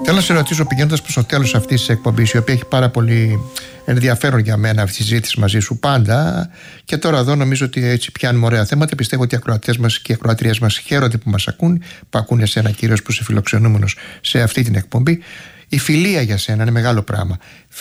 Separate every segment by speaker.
Speaker 1: Θέλω να σε ρωτήσω, πηγαίνοντας προς το τέλος αυτής της εκπομπής, η οποία έχει πάρα πολύ ενδιαφέρον για μένα αυτή η συζήτηση μαζί σου πάντα, και τώρα εδώ νομίζω ότι έτσι πιάνουμε ωραία θέματα. Πιστεύω ότι οι ακροατές μας και οι ακροατριές μας χαίρονται που μας ακούν, που ακούνε εσένα κυρίως που είσαι φιλοξενούμενος σε αυτή την εκπομπή. Η φιλία για σένα είναι μεγάλο πράγμα.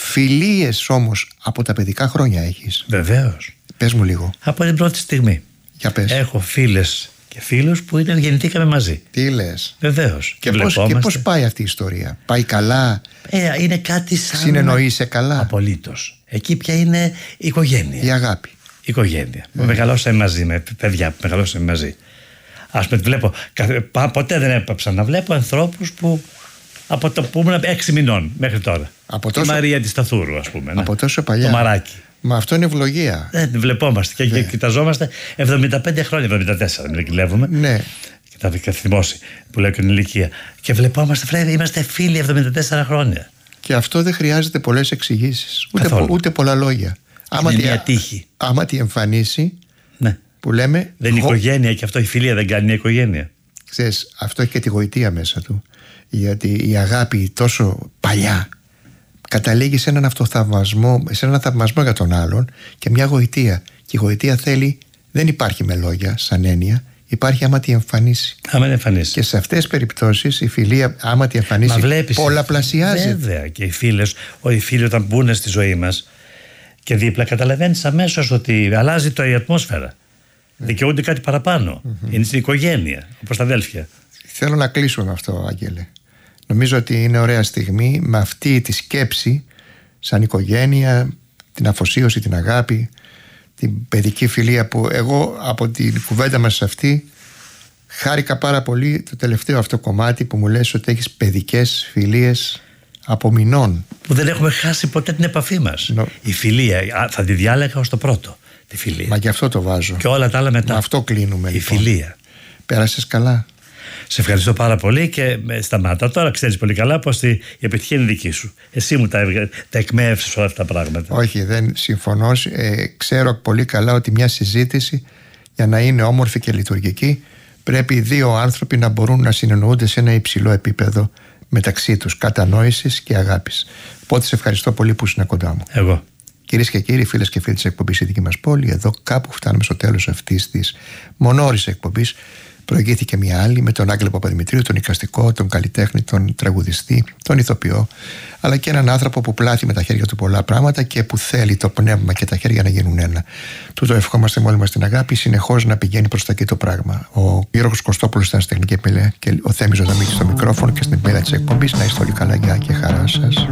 Speaker 1: Φιλίες όμως από τα παιδικά χρόνια έχεις?
Speaker 2: Βεβαίως.
Speaker 1: Πες μου λίγο.
Speaker 2: Από την πρώτη στιγμή.
Speaker 1: Για πες.
Speaker 2: Έχω φίλες και φίλους που γεννηθήκαμε μαζί.
Speaker 1: Τι λες?
Speaker 2: Βεβαίως.
Speaker 1: Και πώς πάει αυτή η ιστορία? Πάει καλά?
Speaker 2: Είναι κάτι σαν...
Speaker 1: Συνεννοείσαι καλά?
Speaker 2: Απολύτως. Εκεί πια είναι οικογένεια.
Speaker 1: Η αγάπη.
Speaker 2: Οικογένεια. Μεγαλώσαμε μαζί με παιδιά, μεγαλώσαμε μαζί. Ας πούμε, βλέπω, ποτέ δεν έπαψα να βλέπω ανθρώπους που από το που ήμουν 6 μηνών μέχρι τώρα. Η Μαρία της Σταθούρου, ας πούμε.
Speaker 1: Από τόσο παλιά.
Speaker 2: Το Μαράκι.
Speaker 1: Μα αυτό είναι ευλογία.
Speaker 2: Βλεπόμαστε και κοιταζόμαστε 75 χρόνια, 74 μην κλέβουμε.
Speaker 1: Ναι.
Speaker 2: Και τα είχα θυμώσει που λέω και την ηλικία. Και βλεπόμαστε, είμαστε φίλοι 74 χρόνια.
Speaker 1: Και αυτό δεν χρειάζεται πολλές εξηγήσεις. Ούτε πολλά λόγια.
Speaker 2: Είναι μια τύχη.
Speaker 1: Άμα τη εμφανίσει,
Speaker 2: ναι.
Speaker 1: Που λέμε.
Speaker 2: Δεν είναι οικογένεια, και αυτό η φιλία δεν κάνει μια οικογένεια.
Speaker 1: Ξέρεις, αυτό έχει και τη γοητεία μέσα του. Γιατί η αγάπη τόσο παλιά καταλήγει σε έναν αυτοθαυμασμό, σε έναν θαυμασμό για τον άλλον και μια γοητεία. Και η γοητεία θέλει, δεν υπάρχει με λόγια σαν έννοια, υπάρχει άμα τη εμφανίσει.
Speaker 2: Άμα τη εμφανίσει.
Speaker 1: Και σε αυτές τις περιπτώσεις η φιλία, άμα τη εμφανίσει, πολλαπλασιάζεται.
Speaker 2: Βέβαια, και οι φίλοι όταν μπουν στη ζωή μας και δίπλα, καταλαβαίνεις αμέσως ότι αλλάζει η ατμόσφαιρα. Δικαιούνται κάτι παραπάνω. Είναι στην οικογένεια, όπως τα αδέλφια.
Speaker 1: Θέλω να κλείσω με αυτό, Άγγελε. Νομίζω ότι είναι ωραία στιγμή με αυτή τη σκέψη σαν οικογένεια, την αφοσίωση, την αγάπη, την παιδική φιλία, που εγώ από την κουβέντα μας αυτή χάρηκα πάρα πολύ το τελευταίο αυτό κομμάτι που μου λες ότι έχεις παιδικές φιλίες από μηνών.
Speaker 2: Που δεν έχουμε χάσει ποτέ την επαφή μας. Η φιλία, θα τη διάλεγα ως το πρώτο, τη φιλία.
Speaker 1: Μα γι' αυτό το βάζω.
Speaker 2: Και όλα τα άλλα μετά.
Speaker 1: Με αυτό κλείνουμε,
Speaker 2: η φιλία.
Speaker 1: Πέρασες καλά?
Speaker 2: Σε ευχαριστώ πάρα πολύ και σταμάτα τώρα. Ξέρεις πολύ καλά πως η επιτυχία είναι δική σου. Εσύ μου τα εκμεύσεις όλα αυτά τα πράγματα.
Speaker 1: Όχι, δεν συμφωνώ. Ξέρω πολύ καλά ότι μια συζήτηση, για να είναι όμορφη και λειτουργική, πρέπει οι δύο άνθρωποι να μπορούν να συνεννοούνται σε ένα υψηλό επίπεδο μεταξύ τους κατανόησης και αγάπης. Οπότε σε ευχαριστώ πολύ που ήσουν κοντά μου.
Speaker 2: Εγώ.
Speaker 1: Κυρίες και κύριοι, φίλες και φίλοι της εκπομπής Η Δική Μας Πόλη, εδώ κάπου φτάνουμε στο τέλος αυτής της μονόρης εκπομπής. Προηγήθηκε μια άλλη με τον Άγγελο Παπαδημητρίου, τον εικαστικό, τον καλλιτέχνη, τον τραγουδιστή, τον ηθοποιό, αλλά και έναν άνθρωπο που πλάθει με τα χέρια του πολλά πράγματα και που θέλει το πνεύμα και τα χέρια να γίνουν ένα. Τούτο ευχόμαστε με όλη μας την αγάπη, συνεχώς να πηγαίνει προς τα εκεί το πράγμα. Ο Γιώργος Κωστόπουλος ήταν στη τεχνική επιλογή και ο Θέμης Ζωνταμίκης στο μικρόφωνο και στην επιλογή της εκπομπής. Να είστε όλοι καλά, γεια και χαρά σας.